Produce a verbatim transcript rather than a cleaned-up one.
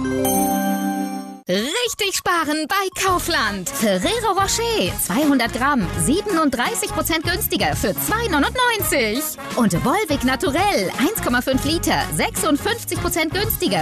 Richtig sparen bei Kaufland. Ferrero Rocher, zweihundert Gramm, siebenunddreißig Prozent günstiger für zwei neunundneunzig. Und Volvic Naturell, eins Komma fünf Liter, sechsundfünfzig Prozent günstiger